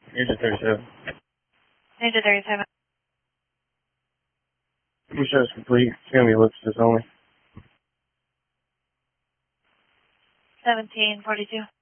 Ninja 37. Ninja 37. Mission is complete. It's going to be ellipsis only. 1742.